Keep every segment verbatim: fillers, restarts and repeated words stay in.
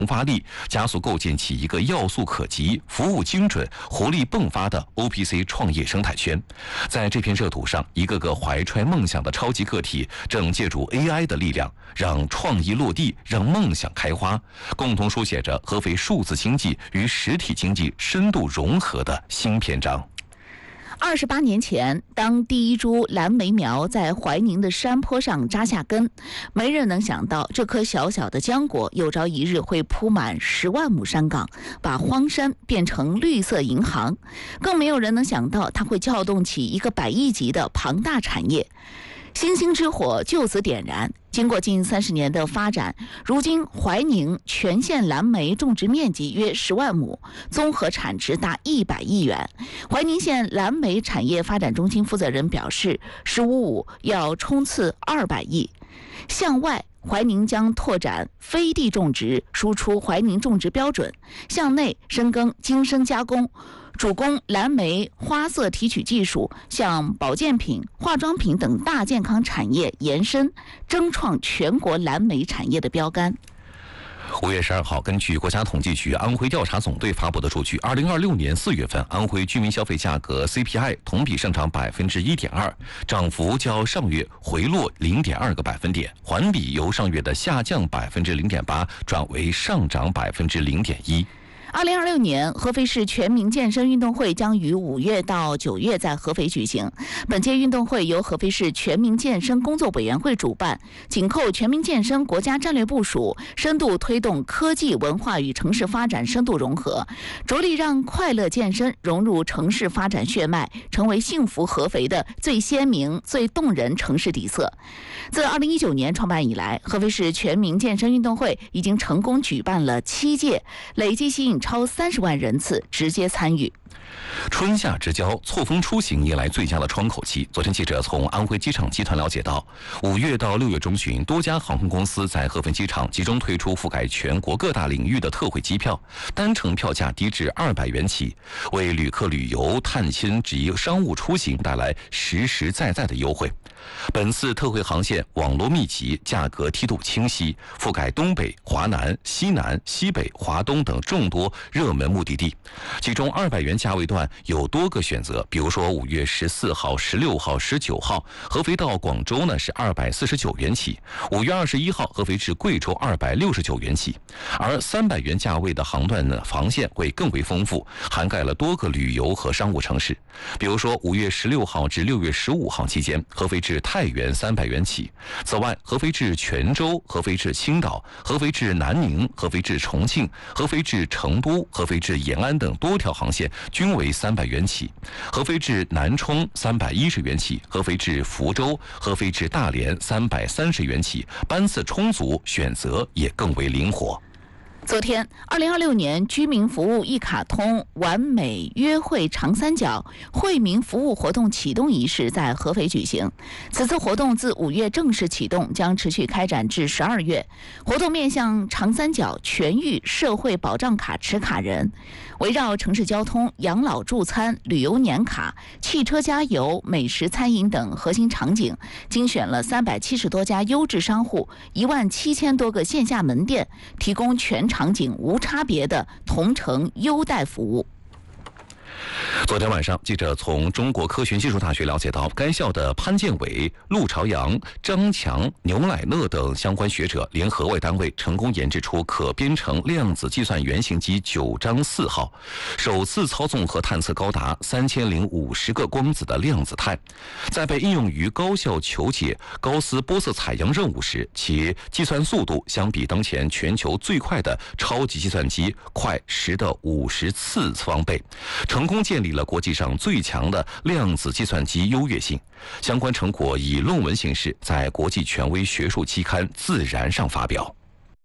发力，加速构建起一个要素可及、服务精准、活力迸发的 O P C 创业生态圈。在这片热土上，一个个怀揣梦想的超级个体正借助 A I 的力量，让创意落地，让梦想开花，共同书写着合肥数字经济与实体经济深度融合的新篇章。 二十八年前，当第一株蓝莓苗在怀宁的山坡上扎下根，没人能想到这颗小小的浆果有朝一日会铺满十万亩山岗，把荒山变成绿色银行，更没有人能想到它会撬动起一个百亿级的庞大产业。星星之火就此点燃。经过近三十年的发展，如今怀宁全县蓝莓种植面积约十万亩，综合产值达一百亿元。怀宁县蓝莓产业发展中心负责人表示，“十五五”要冲刺二百亿。向外，怀宁将拓展飞地种植，输出怀宁种植标准；向内，深耕精深加工，主攻蓝莓花色提取技术，向保健品、化妆品等大健康产业延伸，争创全国蓝莓产业的标杆。 五月十二号，根据国家统计局安徽调查总队发布的数据，二零二六年四月份，安徽居民消费价格 C P I 同比上涨百分之一点二，涨幅较上月回落零点二个百分点，环比由上月的下降百分之零点八转为上涨百分之零点一。 二零二六年，合肥市全民健身运动会将于五月到九月在合肥举行。本届运动会由合肥市全民健身工作委员会主办，紧扣全民健身国家战略部署，深度推动科技文化与城市发展深度融合，着力让快乐健身融入城市发展血脉，成为幸福合肥的最鲜明、最动人城市底色。自二零一九年创办以来，合肥市全民健身运动会已经成功举办了七届，累计吸引超三十万人次直接参与。 春夏之交，错峰出行迎来最佳的窗口期。昨天，记者从安徽机场集团了解到，五月到六月中旬，多家航空公司在合肥机场集中推出覆盖全国各大领域的特惠机票，单程票价低至二百元起，为旅客旅游、探亲及商务出行带来实实在在的优惠。本次特惠航线网络密集，价格梯度清晰，覆盖东北、华南、西南、西北、华东等众多热门目的地。其中二百元价位段有多个选择，比如说五月十四号、十六号、十九号，合肥到广州呢是二百四十九元起；五月二十一号，合肥至贵州二百六十九元起。而三百元价位的航段呢，航线会更为丰富，涵盖了多个旅游和商务城市。比如说五月十六号至六月十五号期间，合肥至太原三百元起。此外，合肥至泉州、合肥至青岛、合肥至南宁、合肥至重庆、合肥至成都、合肥至延安等多条航线均为三百元起。合肥至南充三百一十元起，合肥至福州、合肥至大连三百三十元起，班次充足，选择也更为灵活。 昨天，二零二六年居民服务一卡通完美约会长三角惠民服务活动启动仪式在合肥举行。此次活动自五月正式启动，将持续开展至十二月。活动面向长三角全域社会保障卡持卡人，围绕城市交通、养老助餐、旅游年卡、汽车加油、美食餐饮等核心场景，精选了三百七十多家优质商户、一万七千多个线下门店，提供全场景无差别的同城优待服务。 昨天晚上，记者从中国科学技术大学了解到，该校的潘建伟、陆朝阳、张强、牛乃乐等相关学者联合外单位成功研制出可编程量子计算原型机九章四号，首次操纵和探测高达三千零五十个光子的量子态。在被应用于高效求解高斯玻色采样任务时，其计算速度相比当前全球最快的超级计算机快十的五十次方倍，成功建立了国际上最强的量子计算机优越性。相关成果以论文形式在国际权威学术期刊《自然》上发表。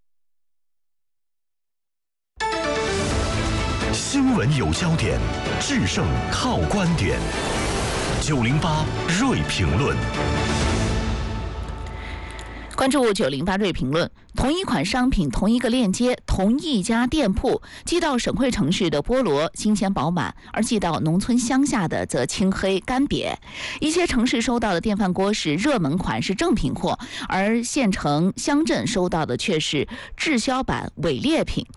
新闻有焦点，制胜靠观点。九零八锐评论。 关注九零八锐评论，同一款商品、同一个链接、同一家店铺，寄到省会城市的菠萝新鲜饱满，而寄到农村乡下的则青黑干瘪。一些城市收到的电饭锅是热门款，是正品货，而县城乡镇收到的却是滞销版伪劣品。